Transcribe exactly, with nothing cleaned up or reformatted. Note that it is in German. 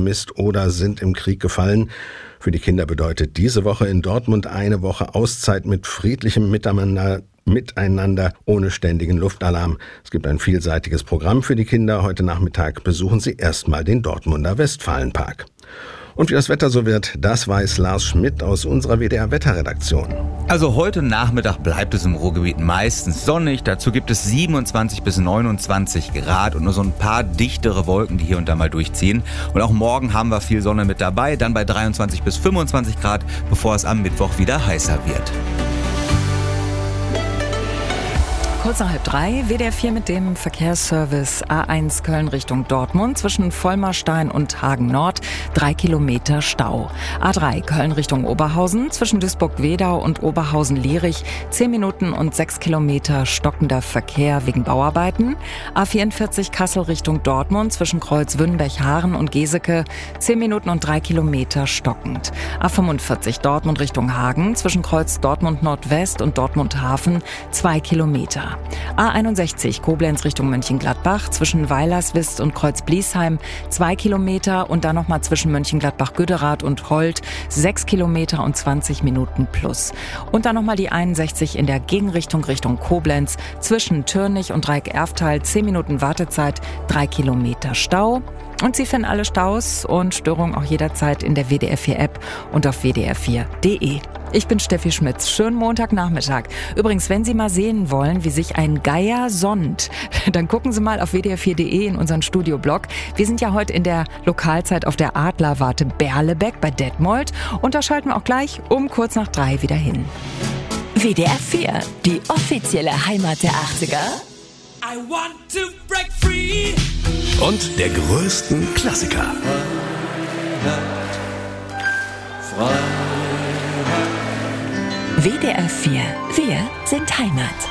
vermisst oder sind im Krieg gefallen. Für die Kinder bedeutet diese Woche in Dortmund eine Woche Auszeit mit friedlichem Miteinander, Miteinander ohne ständigen Luftalarm. Es gibt ein vielseitiges Programm für die Kinder. Heute Nachmittag besuchen sie erstmal den Dortmunder Westfalenpark. Und wie das Wetter so wird, das weiß Lars Schmidt aus unserer W D R-Wetterredaktion. Also heute Nachmittag bleibt es im Ruhrgebiet meistens sonnig. Dazu gibt es siebenundzwanzig bis neunundzwanzig Grad und nur so ein paar dichtere Wolken, die hier und da mal durchziehen. Und auch morgen haben wir viel Sonne mit dabei, dann bei dreiundzwanzig bis fünfundzwanzig Grad, bevor es am Mittwoch wieder heißer wird. Kurz nach halb drei, W D R vier mit dem Verkehrsservice A eins Köln Richtung Dortmund zwischen Vollmerstein und Hagen Nord, drei Kilometer Stau. A drei Köln Richtung Oberhausen zwischen Duisburg-Wedau und Oberhausen-Lierich, zehn Minuten und sechs Kilometer stockender Verkehr wegen Bauarbeiten. A vierundvierzig Kassel Richtung Dortmund zwischen Kreuz-Wünnberg-Haaren und Geseke, zehn Minuten und drei Kilometer stockend. A fünfundvierzig Dortmund Richtung Hagen zwischen Kreuz Dortmund Nordwest und Dortmund Hafen, zwei Kilometer. A einundsechzig Koblenz Richtung Mönchengladbach zwischen Weilerswist und Kreuz-Bliesheim zwei Kilometer und dann nochmal zwischen Mönchengladbach-Güderath und Holt sechs Kilometer und zwanzig Minuten plus. Und dann nochmal die einundsechzig in der Gegenrichtung Richtung Koblenz zwischen Türnich und Dreieck-Erftal zehn Minuten Wartezeit, drei Kilometer Stau. Und Sie finden alle Staus und Störungen auch jederzeit in der W D R vier App und auf w d r vier punkt d e. Ich bin Steffi Schmitz. Schönen Montagnachmittag. Übrigens, wenn Sie mal sehen wollen, wie sich ein Geier sonnt, dann gucken Sie mal auf w d r vier punkt d e in unseren Studioblog. Wir sind ja heute in der Lokalzeit auf der Adlerwarte Berlebeck bei Detmold und da schalten wir auch gleich um kurz nach drei wieder hin. W D R vier, die offizielle Heimat der achtziger. I want to break free. Und der größten Klassiker. W D R vier, wir sind Heimat.